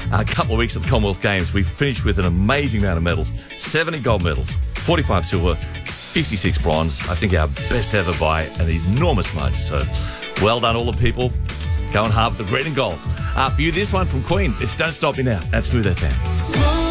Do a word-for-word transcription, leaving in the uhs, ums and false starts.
a couple of weeks at the Commonwealth Games, we finished with an amazing amount of medals. seventy gold medals, forty-five silver, fifty-six bronze. I think our best ever by an enormous margin. So well done, all the people going hard for the green and gold. Uh, for you, this one from Queen. It's Don't Stop Me Now at Smooth F M.